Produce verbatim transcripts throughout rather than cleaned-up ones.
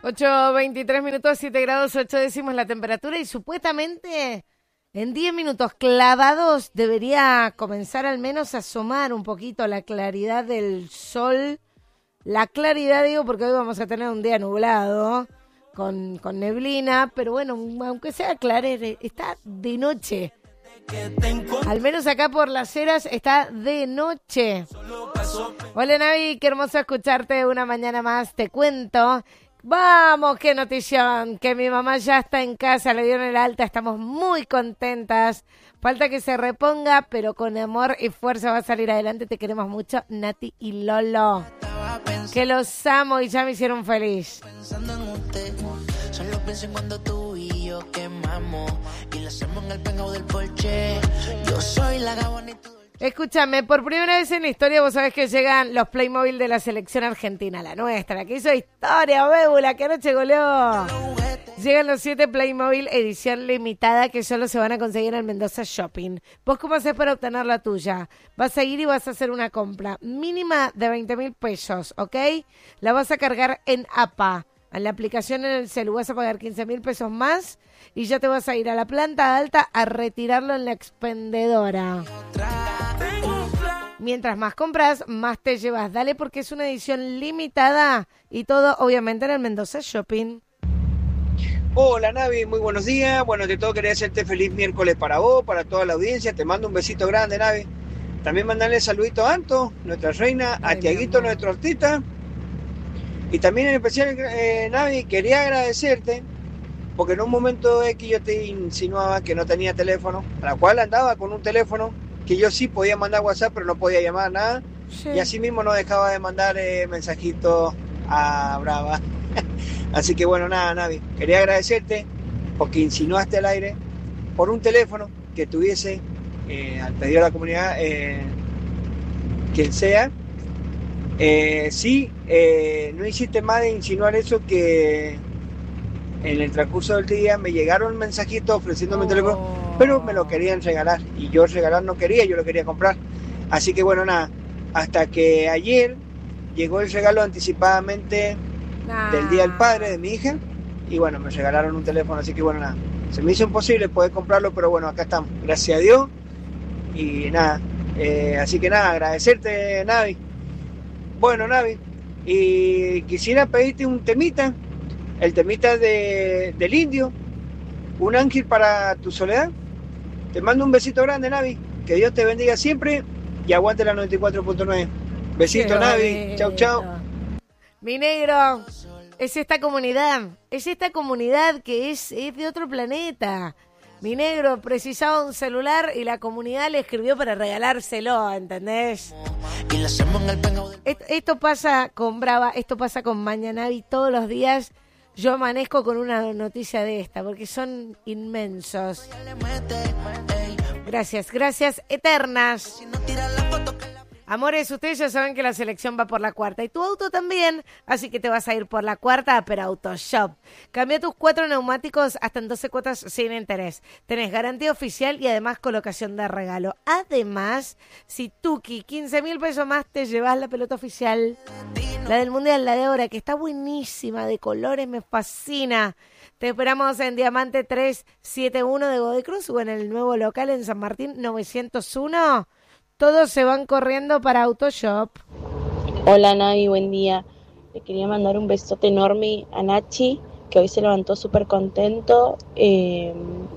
ocho veintitrés minutos, siete grados, ocho décimos la temperatura y supuestamente en diez minutos clavados debería comenzar al menos a asomar un poquito la claridad del sol. La claridad digo porque hoy vamos a tener un día nublado con, con neblina, pero bueno, aunque sea clarer, está de noche. Al menos acá por Las Heras está de noche. Hola Navi, qué hermoso escucharte una mañana más, te cuento. Vamos, qué notición, que mi mamá ya está en casa, le dieron el alta, estamos muy contentas. Falta que se reponga, pero con amor y fuerza va a salir adelante. Te queremos mucho, Nati y Lolo. Que los amo y ya me hicieron feliz. Pensando en usted, solo pienso en cuando tú y yo quemamos y lo hacemos en el pengao del Porsche. Yo soy la Gabón y tú... Escúchame, por primera vez en la historia vos sabés que llegan los Playmobil de la selección argentina, la nuestra, que hizo historia, Bébula, que anoche goleó. Llegan los siete Playmobil edición limitada que solo se van a conseguir en Mendoza Shopping. ¿Vos cómo hacés para obtener la tuya? Vas a ir y vas a hacer una compra mínima de veinte mil pesos, ¿ok? La vas a cargar en A P A. En la aplicación en el celu vas a pagar quince mil pesos más y ya te vas a ir a la planta alta a retirarlo en la expendedora. Mientras más compras, más te llevas. Dale porque es una edición limitada y todo obviamente en el Mendoza Shopping. Hola Navi, muy buenos días. Bueno, de todo quería hacerte feliz miércoles para vos, para toda la audiencia. Te mando un besito grande, Navi. También mandarle saludito a Anto, nuestra reina, a Tiaguito, nuestro artista. Y también en especial, eh, Navi, quería agradecerte porque en un momento X yo te insinuaba que no tenía teléfono, a la cual andaba con un teléfono que yo sí podía mandar WhatsApp, pero no podía llamar nada. Sí. Y así mismo no dejaba de mandar eh, mensajitos a Brava. Así que bueno, nada, Navi, quería agradecerte porque insinuaste al aire por un teléfono que tuviese eh, al pedido de la comunidad, eh, quien sea. Eh, sí, eh, no hiciste más de insinuar eso, que en el transcurso del día me llegaron mensajitos ofreciéndome un oh. teléfono, pero me lo querían regalar y yo regalar no quería, yo lo quería comprar. Así que bueno, nada, hasta que ayer llegó el regalo anticipadamente nah. del Día del Padre de mi hija y bueno, me regalaron un teléfono, así que bueno, nada, se me hizo imposible poder comprarlo, pero bueno, acá estamos, gracias a Dios. Y nada, eh, así que nada, agradecerte, Navi. Bueno, Navi, y quisiera pedirte un temita, el temita de, del Indio, un ángel para tu soledad. Te mando un besito grande, Navi, que Dios te bendiga siempre y aguante la noventa y cuatro punto nueve. Besito, qué Navi, bonito. Chau, chau. Mi negro, es esta comunidad, es esta comunidad que es, es de otro planeta. Mi negro precisaba un celular y la comunidad le escribió para regalárselo, ¿entendés? Esto, esto pasa con Brava, esto pasa con Mañanavi todos los días. Yo amanezco con una noticia de esta, porque son inmensos. Gracias, gracias eternas. Amores, ustedes ya saben que la selección va por la cuarta y tu auto también, así que te vas a ir por la cuarta a Perauto Shop. Cambia tus cuatro neumáticos hasta en doce cuotas sin interés. Tenés garantía oficial y además colocación de regalo. Además, si Tuki, quince mil pesos más, te llevas la pelota oficial. La del Mundial, la de ahora, que está buenísima, de colores, me fascina. Te esperamos en Diamante trescientos setenta y uno de Godoy Cruz o en el nuevo local en San Martín novecientos uno. Todos se van corriendo para Autoshop. Hola Navi, buen día. Le quería mandar un besote enorme a Nachi, que hoy se levantó súper contento eh,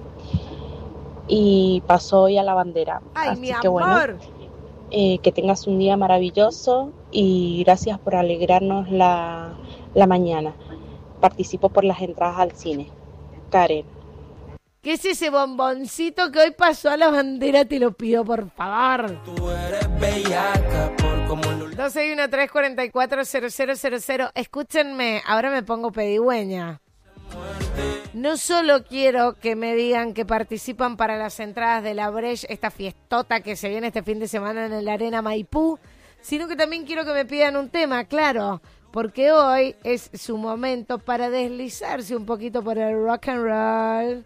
y pasó hoy a la bandera. Ay, así mi que amor. Bueno, eh, que tengas un día maravilloso y gracias por alegrarnos la, la mañana. Participo por las entradas al cine. Karen. ¿Qué es ese bomboncito que hoy pasó a la bandera? Te lo pido, por favor. Tú eres bellaca por como lo... doce y uno, tres cuarenta y cuatro, cero cero cero cero. Escúchenme, ahora me pongo pedigüeña. No solo quiero que me digan que participan para las entradas de la Breche, esta fiestota que se viene este fin de semana en la Arena Maipú, sino que también quiero que me pidan un tema, claro, porque hoy es su momento para deslizarse un poquito por el rock and roll.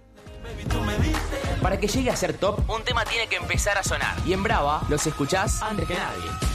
Para que llegue a ser top, un tema tiene que empezar a sonar. Y en Brava los escuchás antes que nadie.